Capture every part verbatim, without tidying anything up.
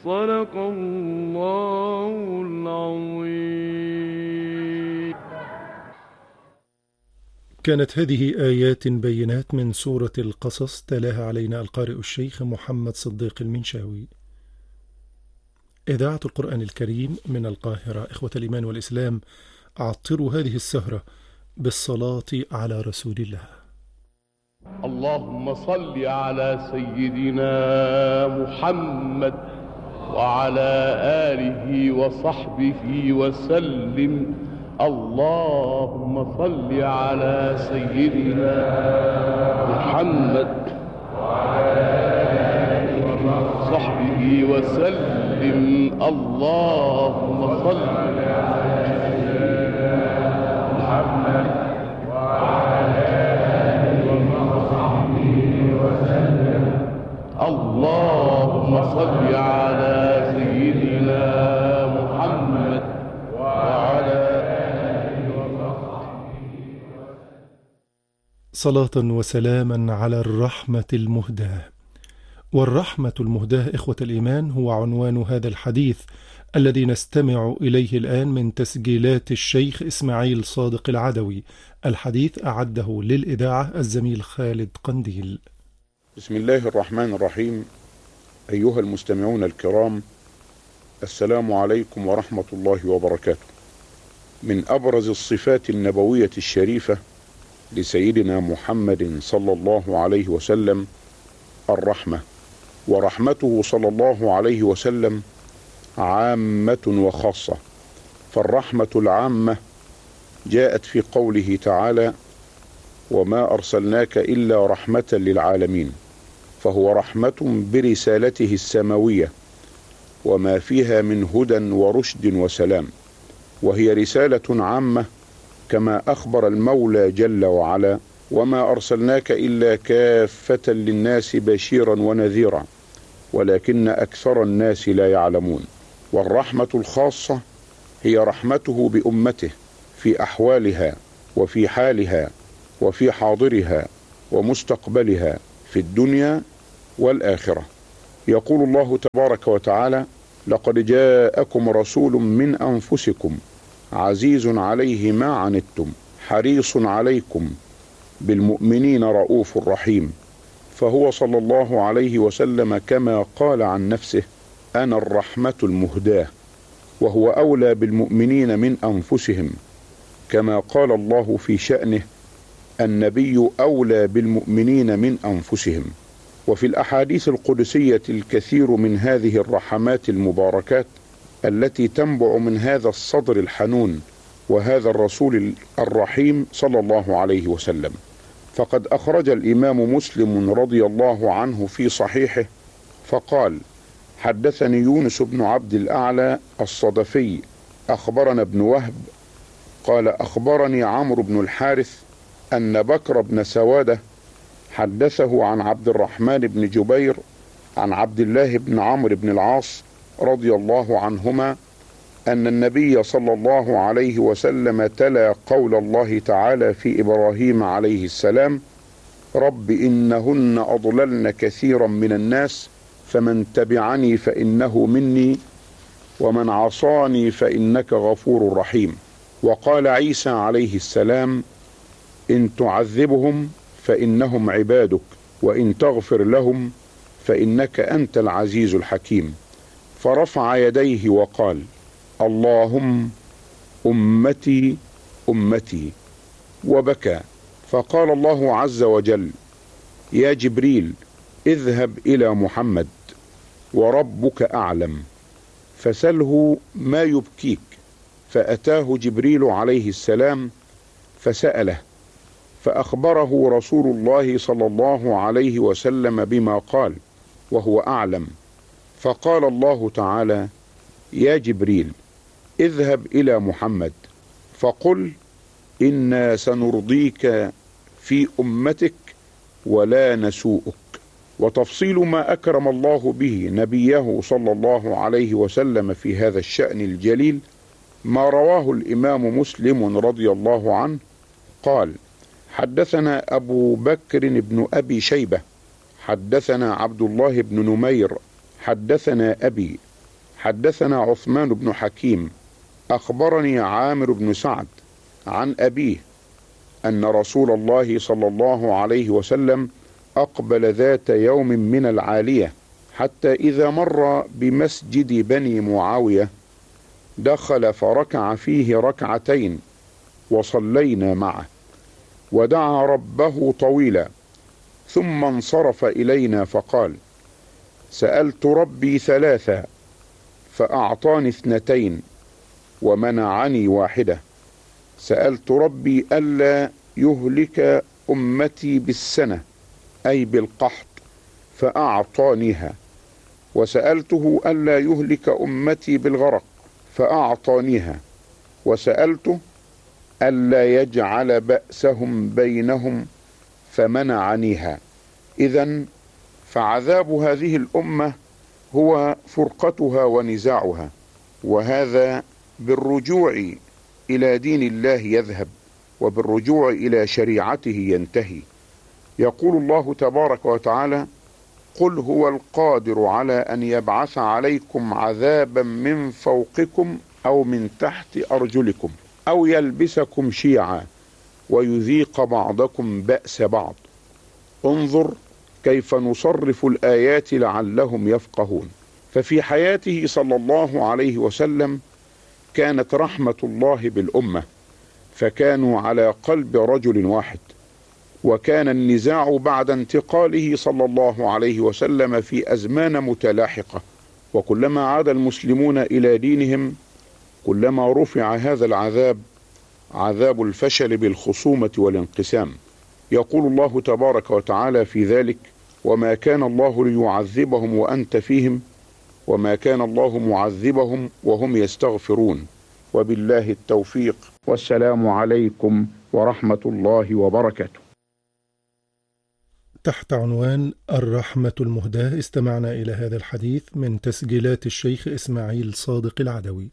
صدق الله العظيم. كانت هذه آيات بينات من سورة القصص، تلاها علينا القارئ الشيخ محمد صديق المنشاوي. إذاعة القرآن الكريم من القاهرة. إخوة الإيمان والإسلام، أعطروا هذه السهرة بالصلاة على رسول الله. اللهم صل على سيدنا محمد وعلى آله وصحبه وسلم. اللهم صل على سيدنا محمد وعلى آله وصحبه وسلم. اللهم صل على سيدنا محمد وعلى آله وصحبه وسلم. اللهم صل على سيدنا محمد وعلى صلاة وسلاما على الرحمة المهداة. والرحمة المهداة إخوة الإيمان هو عنوان هذا الحديث الذي نستمع إليه الآن من تسجيلات الشيخ إسماعيل صادق العدوي. الحديث أعده للإذاعة الزميل خالد قنديل. بسم الله الرحمن الرحيم. أيها المستمعون الكرام، السلام عليكم ورحمة الله وبركاته. من أبرز الصفات النبوية الشريفة لسيدنا محمد صلى الله عليه وسلم الرحمة، ورحمته صلى الله عليه وسلم عامة وخاصة. فالرحمة العامة جاءت في قوله تعالى: وما أرسلناك إلا رحمة للعالمين، فهو رحمة برسالته السماوية وما فيها من هدى ورشد وسلام، وهي رسالة عامة كما أخبر المولى جل وعلا: وما أرسلناك إلا كافة للناس بشيرا ونذيرا ولكن أكثر الناس لا يعلمون. والرحمة الخاصة هي رحمته بأمته في أحوالها وفي حالها وفي حاضرها ومستقبلها في الدنيا والآخرة. يقول الله تبارك وتعالى: لقد جاءكم رسول من أنفسكم عزيز عليه ما عنتم حريص عليكم بالمؤمنين رؤوف رحيم. فهو صلى الله عليه وسلم كما قال عن نفسه: أنا الرحمة المهداة، وهو أولى بالمؤمنين من أنفسهم، كما قال الله في شأنه: النبي أولى بالمؤمنين من أنفسهم. وفي الأحاديث القدسية الكثير من هذه الرحمات المباركات التي تنبع من هذا الصدر الحنون وهذا الرسول الرحيم صلى الله عليه وسلم. فقد أخرج الإمام مسلم رضي الله عنه في صحيحه فقال: حدثني يونس بن عبد الأعلى الصدفي أخبرنا ابن وهب قال: أخبرني عمرو بن الحارث أن بكر بن سوادة حدثه عن عبد الرحمن بن جبير عن عبد الله بن عمرو بن العاص رضي الله عنهما أن النبي صلى الله عليه وسلم تلا قول الله تعالى في إبراهيم عليه السلام: رب إنهن أضللن كثيرا من الناس فمن تبعني فإنه مني ومن عصاني فإنك غفور رحيم. وقال عيسى عليه السلام: إن تعذبهم فإنهم عبادك وإن تغفر لهم فإنك أنت العزيز الحكيم. فرفع يديه وقال: اللهم أمتي أمتي، وبكى. فقال الله عز وجل: يا جبريل اذهب إلى محمد وربك أعلم فسله ما يبكيك. فأتاه جبريل عليه السلام فسأله، فأخبره رسول الله صلى الله عليه وسلم بما قال وهو أعلم. فقال الله تعالى: يا جبريل اذهب إلى محمد فقل إنا سنرضيك في أمتك ولا نسوءك. وتفصيل ما أكرم الله به نبيه صلى الله عليه وسلم في هذا الشأن الجليل ما رواه الإمام مسلم رضي الله عنه قال: حدثنا أبو بكر بن أبي شيبة حدثنا عبد الله بن نمير حدثنا أبي حدثنا عثمان بن حكيم أخبرني عامر بن سعد عن أبيه أن رسول الله صلى الله عليه وسلم أقبل ذات يوم من العالية حتى إذا مر بمسجد بني معاوية دخل فركع فيه ركعتين وصلينا معه ودعا ربه طويلا، ثم انصرف إلينا فقال: سألت ربي ثلاثا فأعطاني اثنتين ومنعني واحدة. سألت ربي ألا يهلك أمتي بالسنة أي بالقحط فأعطانيها، وسألته ألا يهلك أمتي بالغرق فأعطانيها، وسألته ألا يجعل بأسهم بينهم فمنعنيها. إذن فعذاب هذه الأمة هو فرقتها ونزاعها، وهذا بالرجوع إلى دين الله يذهب، وبالرجوع إلى شريعته ينتهي. يقول الله تبارك وتعالى: قل هو القادر على أن يبعث عليكم عذابا من فوقكم أو من تحت أرجلكم أو يلبسكم شيعا ويذيق بعضكم بأس بعض. انظر كيف نصرف الآيات لعلهم يفقهون. ففي حياته صلى الله عليه وسلم كانت رحمة الله بالأمة، فكانوا على قلب رجل واحد، وكان النزاع بعد انتقاله صلى الله عليه وسلم في أزمان متلاحقة، وكلما عاد المسلمون إلى دينهم كلما رفع هذا العذاب، عذاب الفشل بالخصومة والانقسام. يقول الله تبارك وتعالى في ذلك: وما كان الله ليعذبهم وأنت فيهم وما كان الله معذبهم وهم يستغفرون. وبالله التوفيق، والسلام عليكم ورحمة الله وبركاته. تحت عنوان الرحمة المهداة استمعنا إلى هذا الحديث من تسجيلات الشيخ إسماعيل صادق العدوي.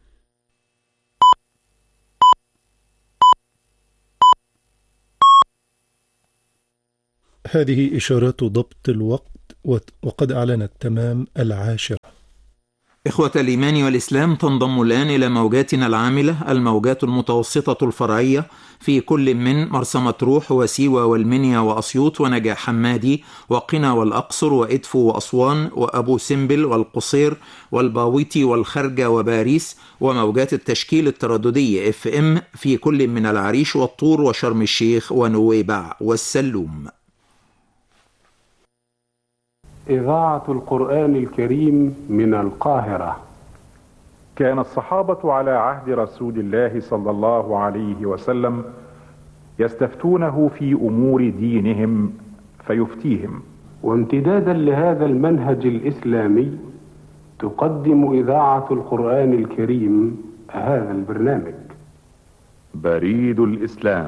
هذه إشارات ضبط الوقت وقد أعلنت تمام العاشرة. إخوة الإيمان والإسلام، تنضم الآن إلى موجاتنا العاملة الموجات المتوسطة الفرعية في كل من مرسى مطروح وسيوة والمنيا وأسيوط ونجع حمادي وقنا والأقصر وإدفو وأسوان وأبو سمبل والقصير والباويتي والخرجة وباريس، وموجات التشكيل الترددي اف ام في كل من العريش والطور وشرم الشيخ ونويبع والسلوم. إذاعة القرآن الكريم من القاهرة. كان الصحابة على عهد رسول الله صلى الله عليه وسلم يستفتونه في أمور دينهم فيفتيهم. وامتدادا لهذا المنهج الإسلامي تقدم إذاعة القرآن الكريم هذا البرنامج. بريد الإسلام،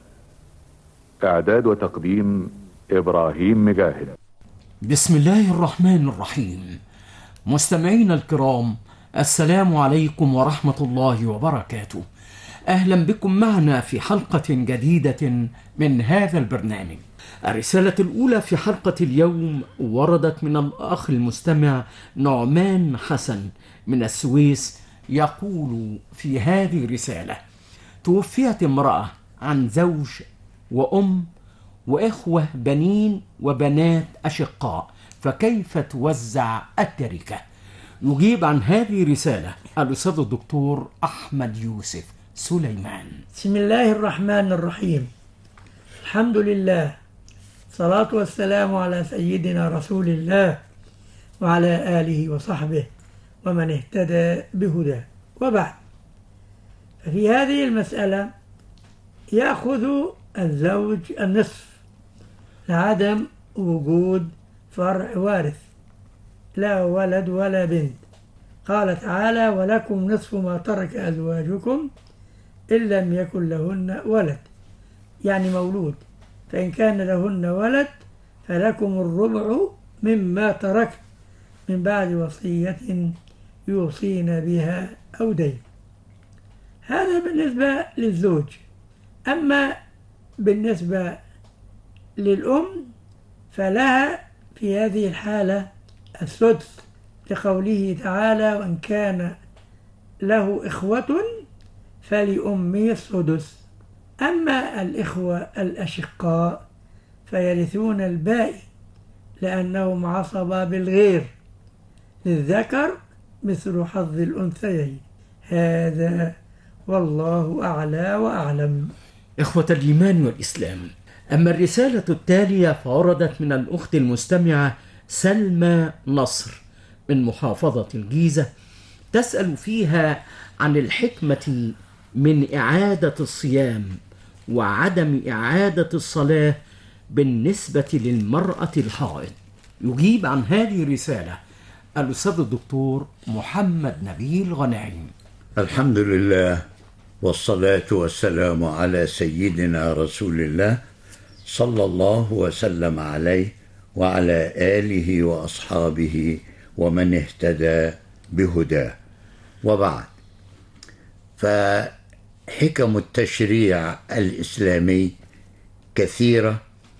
إعداد وتقديم إبراهيم مجاهد. بسم الله الرحمن الرحيم. مستمعينا الكرام، السلام عليكم ورحمة الله وبركاته. أهلا بكم معنا في حلقة جديدة من هذا البرنامج. الرسالة الأولى في حلقة اليوم وردت من الأخ المستمع نعمان حسن من السويس، يقول في هذه الرسالة: توفيت امرأة عن زوج وأم وإخوة بنين وبنات أشقاء، فكيف توزع التركة؟ يجيب عن هذه الرسالة الأستاذ الدكتور أحمد يوسف سليمان. بسم الله الرحمن الرحيم. الحمد لله، صلاة والسلام على سيدنا رسول الله وعلى آله وصحبه ومن اهتدى بهداه، وبعد. ففي هذه المسألة يأخذ الزوج النصف لعدم وجود فرع وارث، لا ولد ولا بنت. قال تعالى: ولكم نصف ما ترك أزواجكم إن لم يكن لهن ولد، يعني مولود. فإن كان لهن ولد فلكم الربع مما تركت من بعد وصية يوصين بها أو دين. هذا بالنسبة للزوج. أما بالنسبة للأم فلها في هذه الحالة السدس لقوله تعالى: وإن كان له إخوة فلأمه السدس. أما الإخوة الأشقاء فيرثون الباقي لأنهم عصبة بالغير، للذكر مثل حظ الأنثيين. هذا والله أعلى وأعلم. إخوة الإيمان والإسلام، أما الرسالة التالية فوردت من الأخت المستمعة سلمى نصر من محافظة الجيزة، تسأل فيها عن الحكمة من إعادة الصيام وعدم إعادة الصلاة بالنسبة للمرأة الحائض. يجيب عن هذه الرسالة الأستاذ الدكتور محمد نبيل غنايم. الحمد لله والصلاة والسلام على سيدنا رسول الله صلى الله وسلم عليه وعلى آله وأصحابه ومن اهتدى بهداه، وبعد. فحكم التشريع الإسلامي كثيرة،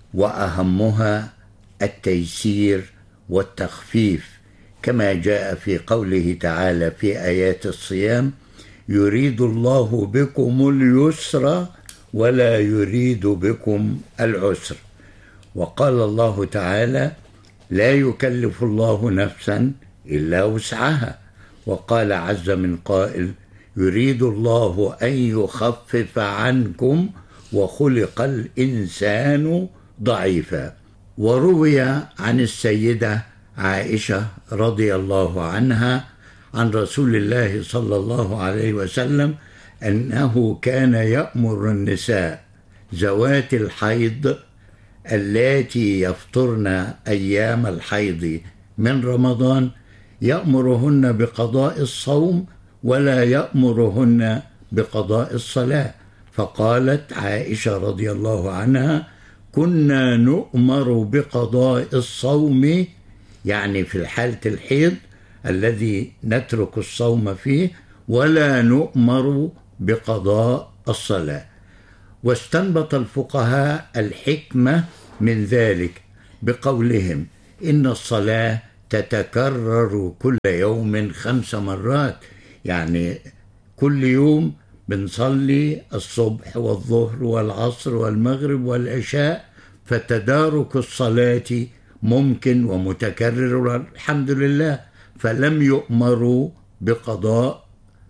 وأهمها التيسير والتخفيف، كما جاء في قوله تعالى في آيات الصيام: يريد الله بكم اليسر ولا يريد بكم العسر. وقال الله تعالى: لا يكلف الله نفسا إلا وسعها. وقال عز من قائل: يريد الله أن يخفف عنكم وخلق الإنسان ضعيفا. وروي عن السيدة عائشة رضي الله عنها عن رسول الله صلى الله عليه وسلم أنه كان يأمر النساء ذوات الحيض اللاتي يفطرن أيام الحيض من رمضان، يأمرهن بقضاء الصوم ولا يأمرهن بقضاء الصلاة. فقالت عائشة رضي الله عنها: كنا نؤمر بقضاء الصوم، يعني في الحالة الحيض الذي نترك الصوم فيه، ولا نؤمر بقضاء الصلاة. واستنبط الفقهاء الحكمة من ذلك بقولهم: إن الصلاة تتكرر كل يوم خمس مرات، يعني كل يوم بنصلي الصبح والظهر والعصر والمغرب والعشاء، فتدارك الصلاة ممكن ومتكرر الحمد لله، فلم يؤمروا بقضاء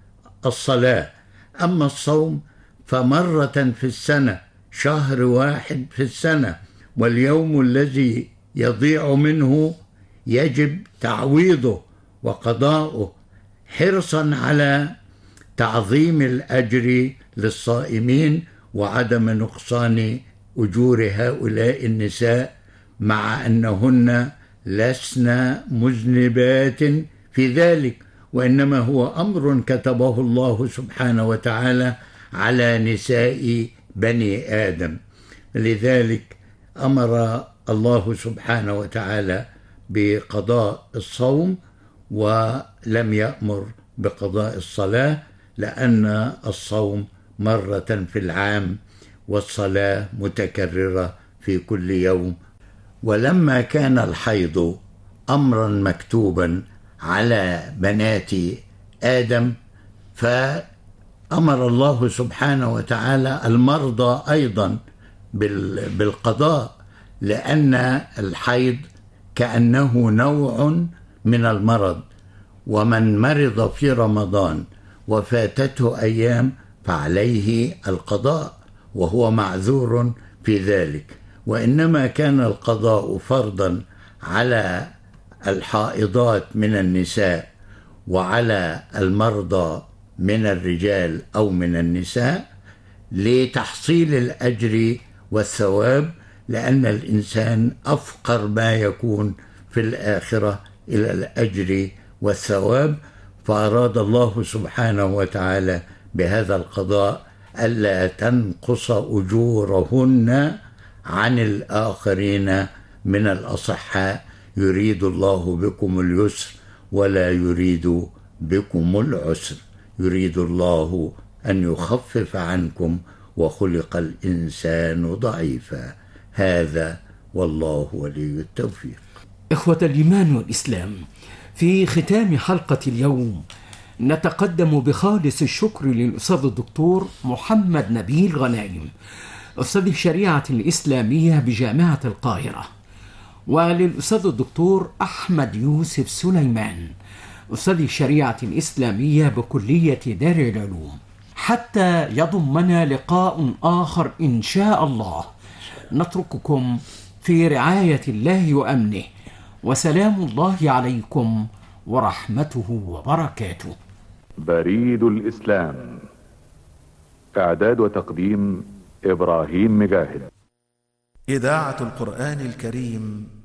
الصلاة. أما الصوم فمرة في السنة، شهر واحد في السنة، واليوم الذي يضيع منه يجب تعويضه وقضاؤه، حرصا على تعظيم الأجر للصائمين وعدم نقصان أجور هؤلاء النساء، مع أنهن لسن مذنبات في ذلك، وإنما هو أمر كتبه الله سبحانه وتعالى على نساء بني آدم. لذلك أمر الله سبحانه وتعالى بقضاء الصوم ولم يأمر بقضاء الصلاة، لأن الصوم مرة في العام والصلاة متكررة في كل يوم. ولما كان الحيض أمرا مكتوبا على بنات آدم، فأمر الله سبحانه وتعالى المرضى أيضا بالقضاء، لأن الحيض كأنه نوع من المرض، ومن مرض في رمضان وفاتته أيام فعليه القضاء، وهو معذور في ذلك. وإنما كان القضاء فرضا على الحائضات من النساء وعلى المرضى من الرجال أو من النساء لتحصيل الأجر والثواب، لأن الإنسان أفقر ما يكون في الآخرة إلى الأجر والثواب. فأراد الله سبحانه وتعالى بهذا القضاء ألا تنقص أجورهن عن الآخرين من الأصحاء. يريد الله بكم اليسر ولا يريد بكم العسر، يريد الله أن يخفف عنكم وخلق الإنسان ضعيفا. هذا والله ولي التوفيق. إخوة الإيمان والإسلام، في ختام حلقة اليوم نتقدم بخالص الشكر للأستاذ الدكتور محمد نبيل غنايم، أستاذ الشريعة الإسلامية بجامعة القاهرة، وللأستاذ الدكتور أحمد يوسف سليمان، أستاذ الشريعة الإسلامية بكلية دار العلوم، حتى يضمنا لقاء آخر إن شاء الله. نترككم في رعاية الله وأمنه، وسلام الله عليكم ورحمته وبركاته. بريد الإسلام، إعداد وتقديم إبراهيم مجاهد. إذاعة القرآن الكريم